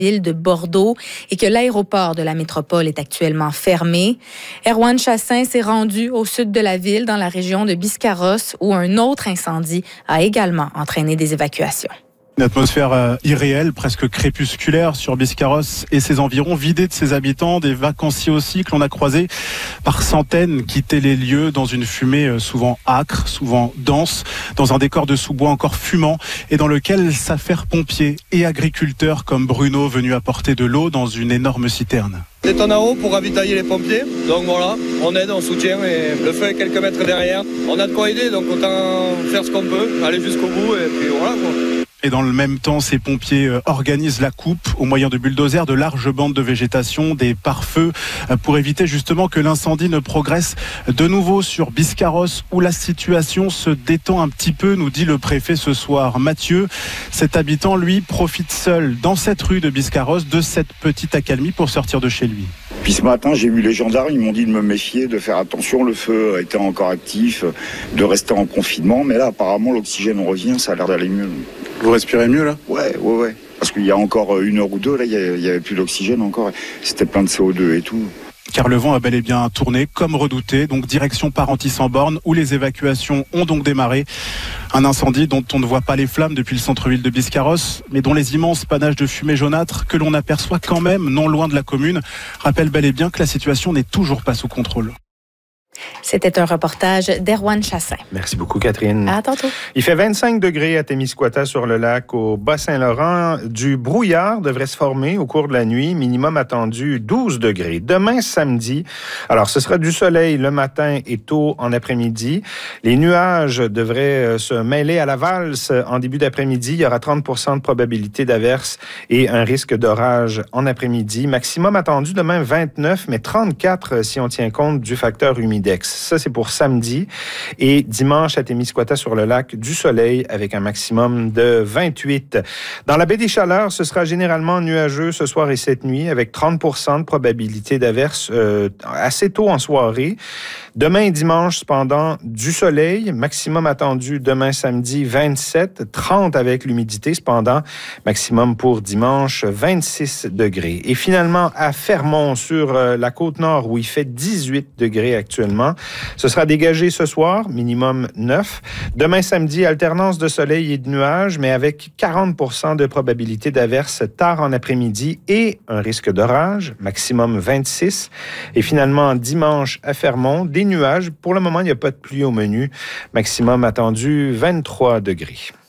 ville de Bordeaux et que l'aéroport de la métropole est actuellement fermé. Erwan Chassin s'est rendu au sud de la ville, dans la région de Biscarrosse, où un autre incendie a également entraîné des évacuations. Une atmosphère irréelle, presque crépusculaire sur Biscarrosse et ses environs, vidée de ses habitants, des vacanciers aussi que l'on a croisés par centaines quitter les lieux dans une fumée souvent âcre, souvent dense, dans un décor de sous-bois encore fumant et dans lequel s'affairent pompiers et agriculteurs comme Bruno venu apporter de l'eau dans une énorme citerne. Des tonnes en haut pour ravitailler les pompiers, donc voilà, on aide, on soutient et le feu est quelques mètres derrière. On a de quoi aider, donc autant faire ce qu'on peut, aller jusqu'au bout et puis voilà quoi. Et dans le même temps, ces pompiers organisent la coupe au moyen de bulldozers, de larges bandes de végétation, des pare-feux, pour éviter justement que l'incendie ne progresse de nouveau sur Biscarrosse, où la situation se détend un petit peu, nous dit le préfet ce soir. Mathieu, cet habitant, lui, profite seul dans cette rue de Biscarrosse de cette petite accalmie pour sortir de chez lui. Puis ce matin, j'ai vu les gendarmes, ils m'ont dit de me méfier, de faire attention, le feu était encore actif, de rester en confinement, mais là, apparemment, l'oxygène revient, ça a l'air d'aller mieux. Vous respirez mieux là ? Ouais. Parce qu'il y a encore 1 heure ou 2, là, il y avait plus d'oxygène encore. C'était plein de CO2 et tout. Car le vent a bel et bien tourné, comme redouté, donc direction Parentis-en-Born, où les évacuations ont donc démarré. Un incendie dont on ne voit pas les flammes depuis le centre-ville de Biscarrosse, mais dont les immenses panaches de fumée jaunâtre que l'on aperçoit quand même non loin de la commune rappellent bel et bien que la situation n'est toujours pas sous contrôle. C'était un reportage d'Erwan Chassin. Merci beaucoup, Catherine. À tantôt. Il fait 25 degrés à Témiscouata sur le lac au Bas-Saint-Laurent. Du brouillard devrait se former au cours de la nuit. Minimum attendu 12 degrés. Demain, samedi, alors ce sera du soleil le matin et tôt en après-midi. Les nuages devraient se mêler à la valse en début d'après-midi. Il y aura 30 % de probabilité d'averse et un risque d'orage en après-midi. Maximum attendu demain 29, mais 34 si on tient compte du facteur humidex. Ça, c'est pour samedi. Et dimanche, à Témiscouata, sur le lac, du soleil avec un maximum de 28. Dans la baie des Chaleurs, ce sera généralement nuageux ce soir et cette nuit avec 30 % de probabilité d'averse assez tôt en soirée. Demain et dimanche, cependant, du soleil. Maximum attendu demain samedi, 27. 30 avec l'humidité, cependant. Maximum pour dimanche, 26 degrés. Et finalement, à Fermont, sur la Côte-Nord, où il fait 18 degrés actuellement, ce sera dégagé ce soir, minimum 9. Demain samedi, alternance de soleil et de nuages, mais avec 40 % de probabilité d'averse tard en après-midi et un risque d'orage, maximum 26. Et finalement, dimanche à Fermont, des nuages. Pour le moment, il n'y a pas de pluie au menu. Maximum attendu 23 degrés.